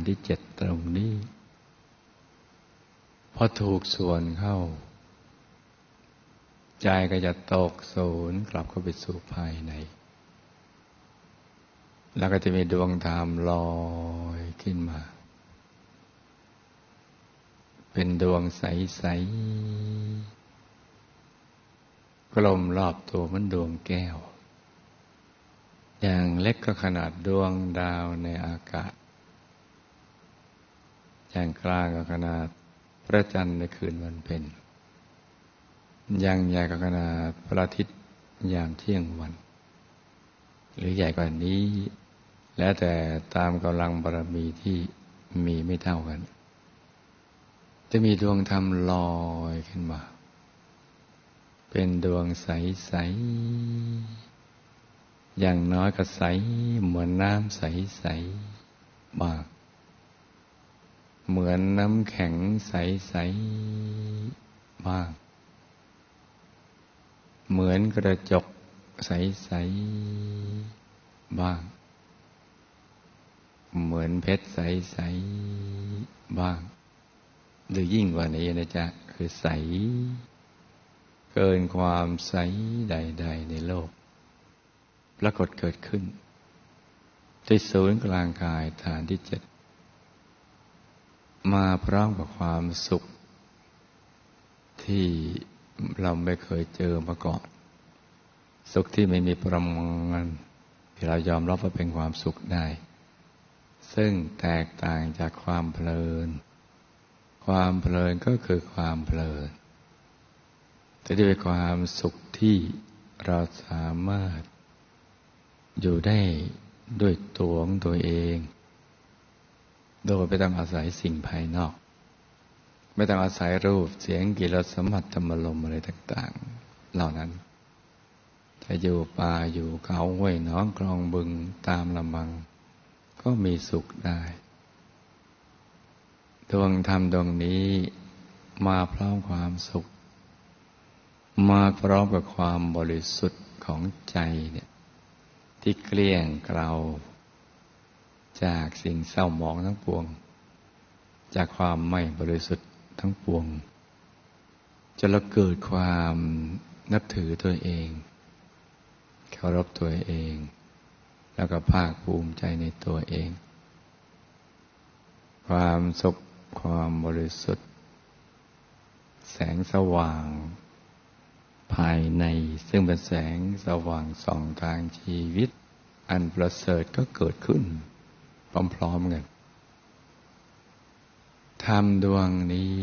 ที่7ตรงนี้พอถูกส่วนเข้าใจก็จะตกศูนย์กลับเข้าไปสู่ภายในแล้วก็จะมีดวงธรรมลอยขึ้นมาเป็นดวงใสๆกลมรอบตัวเหมือนดวงแก้วอย่างเล็กก็ขนาดดวงดาวในอากาศอย่างกลางก็ขนาดพระจันทร์ในคืนวันเพ็ญอย่างใหญ่ก็ขนาดพระอาทิตย์ยามเที่ยงวันหรือใหญ่กว่านี้แล้วแต่ตามกำลังบารมีที่มีไม่เท่ากันจะมีดวงธรรมลอยขึ้นมาเป็นดวงใสๆอย่างน้อยก็ใสเหมือนน้ำใสๆบ้างเหมือนน้ำแข็งใสๆบ้างเหมือนกระจกใสๆบ้างเหมือนเพชรใสๆบ้างหรือยิ่งกว่านี้นะจ๊ะคือใสเกินความใสใดๆในโลกปรากฏเกิดขึ้นที่ศูนย์กลางกายฐานที่7มาพร้อมกับความสุขที่เราไม่เคยเจอมาก่อนสุขที่ไม่มีประมาณที่เรายอมรับว่าเป็นความสุขได้ซึ่งแตกต่างจากความเพลินความเพลินก็คือความเพลินแต่ที่เป็นความสุขที่เราสามารถอยู่ได้ด้วยตัวของตัวเองโดยไม่ต้องอาศัยสิ่งภายนอกไม่ต้องอาศัยรูปเสียงกลิ่นรสสัมผัสธรรมารมณ์อะไรต่างๆเหล่านั้นจะอยู่ป่าอยู่เขาห้วยหนองคลองบึงตามลำพังก็มีสุขได้ดวงธรรมดวงนี้มาพร้อมความสุขมาพร้อมกับความบริสุทธิ์ของใจเนี่ยที่เกลี้ยงเกลาจากสิ่งเศร้าหมองทั้งปวงจากความไม่บริสุทธิ์ทั้งปวงจนเราเกิดความนับถือตัวเองเคารพตัวเองแล้วก็ภาคภูมิใจในตัวเองความสุขความบริสุทธิ์แสงสว่างภายในซึ่งเป็นแสงสว่างส่องทางชีวิตอันประเสริฐก็เกิดขึ้นพร้อมๆกันธรรมดวงนี้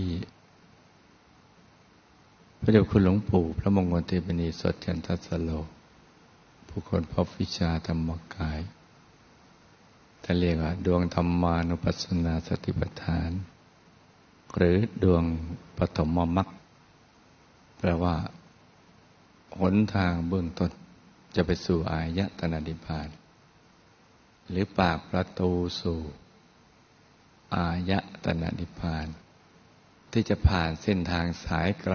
พระเดชคุณหลวงปู่พระมงคลเทพนีสดจันทสโลผู้คนพบวิชาธรรมกายท่านเรียกว่าดวงธรรมานุปัสสนาสติปัฏฐานหรือดวงปฐมมรรคแปลว่าหนทางเบื้องต้นจะไปสู่อายตนะนิพพานหรือปากประตูสู่อายตนะนิพพานที่จะผ่านเส้นทางสายกลาง